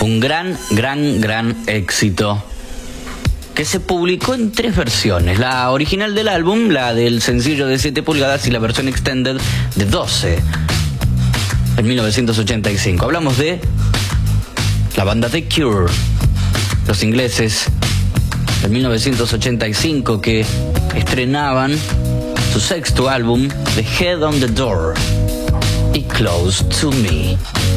Un gran éxito que se publicó en 3 versiones. La original del álbum, la del sencillo de 7 pulgadas y la versión extended de 12 en 1985. Hablamos de la banda The Cure, los ingleses, en 1985, que estrenaban su 6º álbum, The Head on the Door y Close to Me.